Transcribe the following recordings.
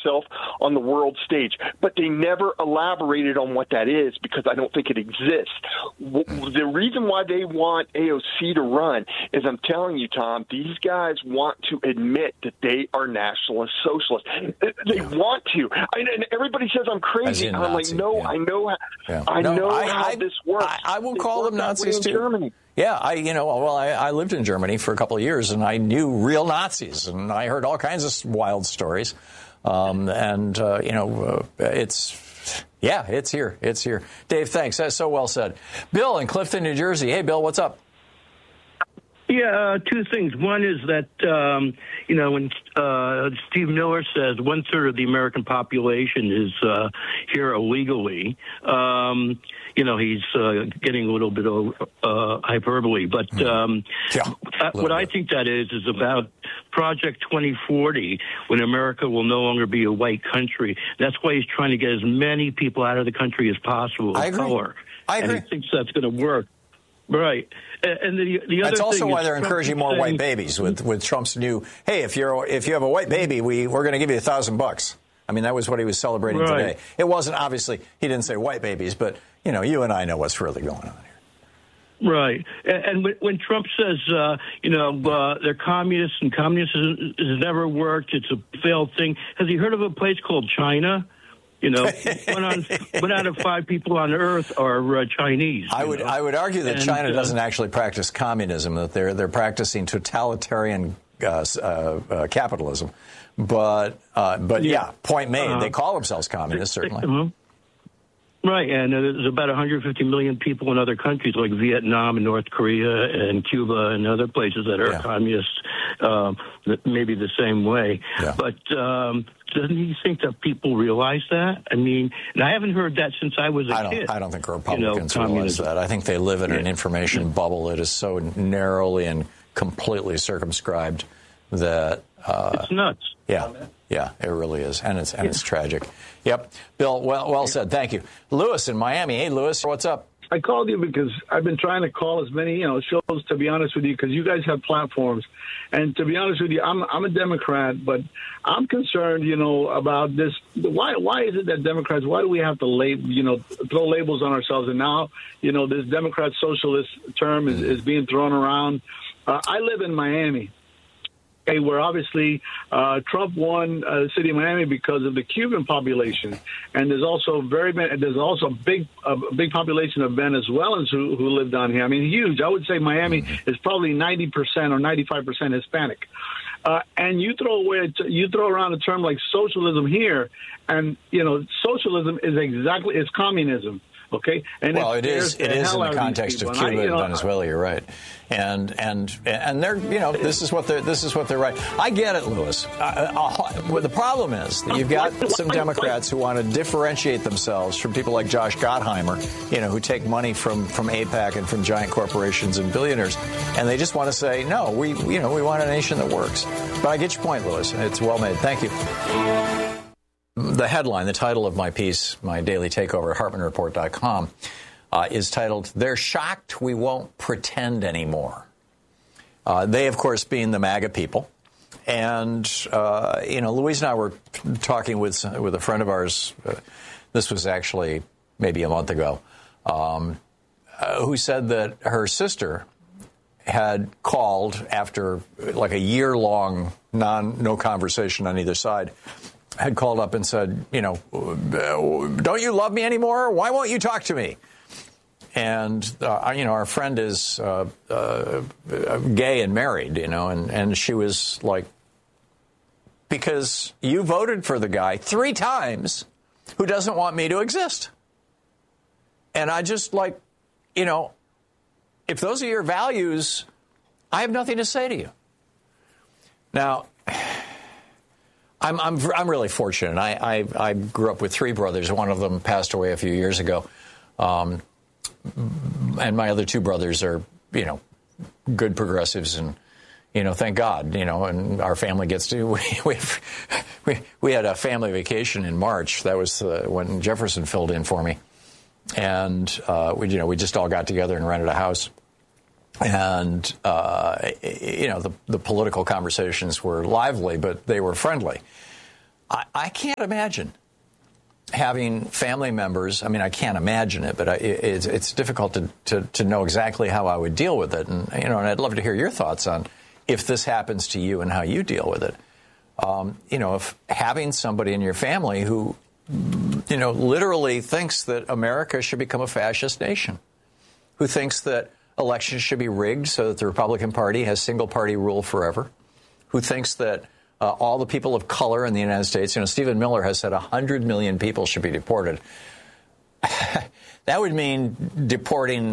itself on the world stage. But they never elaborated on what that is because I don't think it exists. The reason why they want AOC to run is, I'm telling you, Tom, these guys want to admit that they are nationalist socialists. They want to. And everybody says I'm crazy. I'm like, no, yeah. I know how this works. I will call them Nazis too. Germany. Yeah, I lived in Germany for a couple of years, and I knew real Nazis, and I heard all kinds of wild stories. It's here. It's here. Dave, thanks. That's so well said. Bill in Clifton, New Jersey. Hey, Bill, what's up? Yeah, two things. One is that, when Steve Miller says 1/3 of the American population is here illegally, he's getting a little bit of hyperbole. But what I think that is about Project 2040, when America will no longer be a white country. That's why he's trying to get as many people out of the country as possible of color. I agree. And he thinks that's going to work. Right. And the other That's also thing why is they're encouraging more white babies with Trump's new, hey, if you have a white baby, we're going to give you $1,000. I mean, that was what he was celebrating today. It wasn't, obviously, he didn't say white babies, but, you and I know what's really going on here. Right. And when Trump says, they're communists and communism has never worked, it's a failed thing, has he heard of a place called China? One out of 5 people on Earth are Chinese. I would argue that China doesn't actually practice communism; that they're practicing totalitarian capitalism. But point made. They call themselves communists, certainly. Right, and there's about 150 million people in other countries like Vietnam and North Korea and Cuba and other places that are communists, maybe the same way. Yeah. But doesn't he think that people realize that? I mean, and I haven't heard that since I was a kid. I don't think Republicans realize that. I think they live in an information bubble that is so narrowly and completely circumscribed that it's nuts. Yeah, it really is, and it's tragic. Yep, Bill, well said. Thank you, Lewis in Miami. Hey, Lewis, what's up? I called you because I've been trying to call as many shows, to be honest with you, because you guys have platforms, and to be honest with you, I'm a Democrat, but I'm concerned about this. Why is it that Democrats? Why do we have to throw labels on ourselves? And now this Democrat socialist term is being thrown around. I live in Miami. Where obviously Trump won the city of Miami because of the Cuban population, and there's also a big population of Venezuelans who live down here. I mean, huge. I would say Miami is probably 90% or 95% Hispanic. And you throw around a term like socialism here, and socialism is communism. Okay. And it is in the context of Cuba and Venezuela. You're right, and they're this is what they're right. I get it, Lewis. What the problem is that you've got some Democrats who want to differentiate themselves from people like Josh Gottheimer, who take money from AIPAC and from giant corporations and billionaires, and they just want to say no. We want a nation that works. But I get your point, Lewis. It's well made. Thank you. The headline, the title of my piece, my daily takeover at HartmanReport.com, is titled, "They're Shocked We Won't Pretend Anymore." They, of course, being the MAGA people. And, Louise and I were talking with a friend of ours, this was actually maybe a month ago, who said that her sister had called after like a year-long no conversation on either side, had called up and said, don't you love me anymore? Why won't you talk to me? And, our friend is gay and married, and she was like, because you voted for the guy 3 times who doesn't want me to exist. And I just if those are your values, I have nothing to say to you. Now, I'm really fortunate. I grew up with 3 brothers. One of them passed away a few years ago, and my other 2 brothers are good progressives, and thank God, and our family gets to. We had a family vacation in March. That was when Jefferson filled in for me, and we just all got together and rented a house. And, the political conversations were lively, but they were friendly. I can't imagine having family members. I mean, I can't imagine it, but it's difficult to know exactly how I would deal with it. And, and I'd love to hear your thoughts on if this happens to you and how you deal with it. If having somebody in your family who, literally thinks that America should become a fascist nation, who thinks that elections should be rigged so that the Republican Party has single-party rule forever, who thinks that all the people of color in the United States, Stephen Miller has said 100 million people should be deported. That would mean deporting,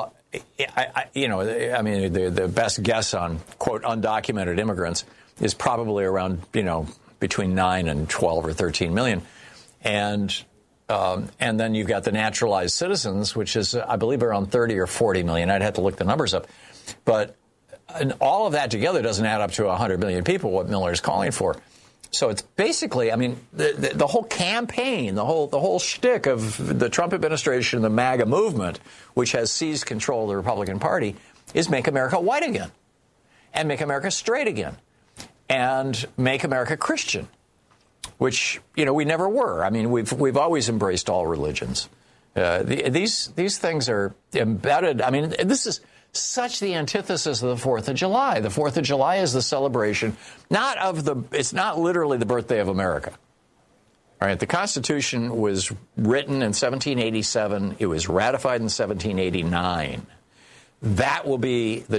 the best guess on, quote, undocumented immigrants is probably around, between 9 and 12 or 13 million. And then you've got the naturalized citizens, which is, I believe, around 30 or 40 million. I'd have to look the numbers up. But all of that together doesn't add up to 100 million people, what Miller is calling for. So it's basically, the whole campaign, the whole shtick of the Trump administration, the MAGA movement, which has seized control of the Republican Party, is make America white again and make America straight again and make America Christian, which, we never were. We've always embraced all religions. These things are embedded. This is such the antithesis of the 4th of July. The 4th of July is the celebration, it's not literally the birthday of America. All right, the Constitution was written in 1787. It was ratified in 1789. That will be the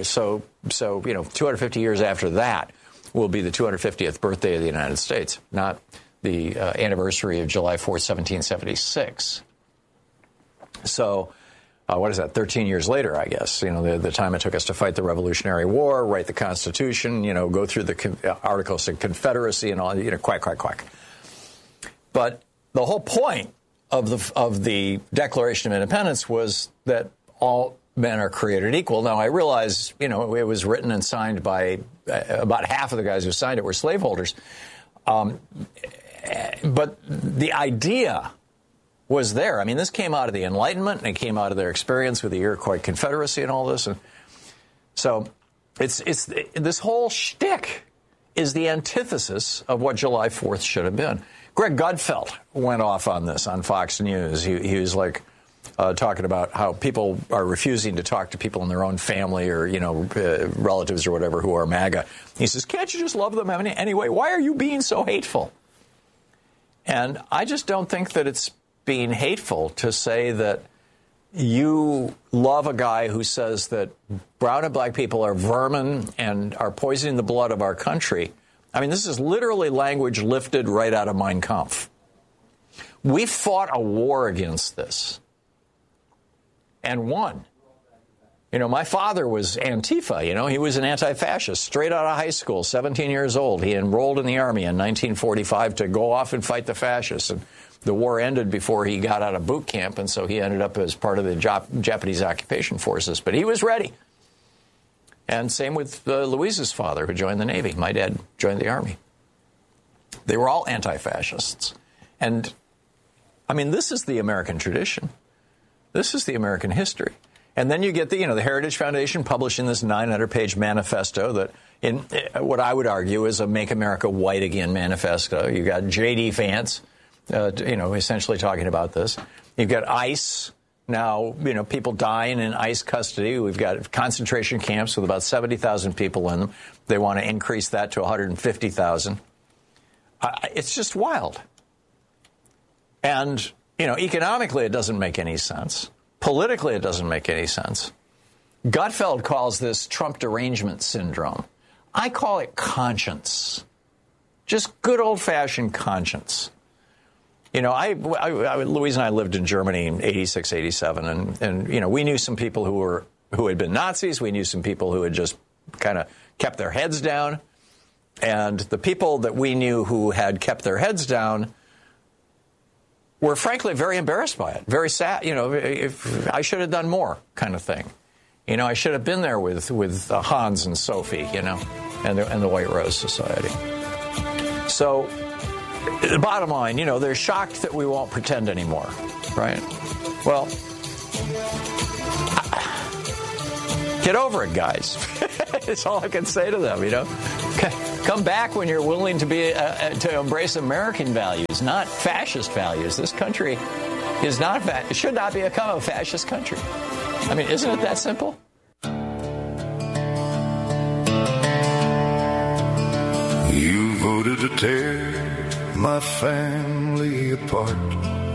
250 years after that will be the 250th birthday of the United States, not the anniversary of July 4th, 1776. So, what is that, 13 years later, I guess, the time it took us to fight the Revolutionary War, write the Constitution, go through the Articles of Confederacy and all, quack, quack, quack. But the whole point of the Declaration of Independence was that all men are created equal. Now, I realize, it was written and signed by about half of the guys who signed it were slaveholders. But the idea was there. This came out of the Enlightenment, and it came out of their experience with the Iroquois Confederacy and all this. And so it's this whole shtick is the antithesis of what July 4th should have been. Greg Gutfeld went off on this on Fox News. He was like talking about how people are refusing to talk to people in their own family or, relatives or whatever who are MAGA. He says, can't you just love them anyway? Why are you being so hateful? And I just don't think that it's being hateful to say that you love a guy who says that brown and black people are vermin and are poisoning the blood of our country. This is literally language lifted right out of Mein Kampf. We fought a war against this and won. My father was Antifa, he was an anti-fascist, straight out of high school, 17 years old. He enrolled in the Army in 1945 to go off and fight the fascists. And the war ended before he got out of boot camp, and so he ended up as part of the Japanese occupation forces. But he was ready. And same with Louise's father, who joined the Navy. My dad joined the Army. They were all anti-fascists. And, this is the American tradition. This is the American history. And then you get the Heritage Foundation publishing this 900-page manifesto that, in what I would argue is a Make America White Again manifesto. You got J.D. Vance, essentially talking about this. You've got ICE now, people dying in ICE custody. We've got concentration camps with about 70,000 people in them. They want to increase that to 150,000. It's just wild. And, economically, it doesn't make any sense. Politically, it doesn't make any sense. Gutfeld calls this Trump derangement syndrome. I call it conscience. Just good old-fashioned conscience. Louise and I lived in Germany in 86, 87, and we knew some people who had been Nazis. We knew some people who had just kind of kept their heads down. And the people that we knew who had kept their heads down were frankly very embarrassed by it, very sad. If I should have done more, kind of thing. I should have been there with Hans and Sophie, and the White Rose Society. So the bottom line, they're shocked that we won't pretend anymore, right? Well, get over it, guys. That's all I can say to them, Come back when you're willing to be to embrace American values, not fascist values. This country is not should not become a fascist country. I mean, isn't it that simple? You voted to tear my family apart.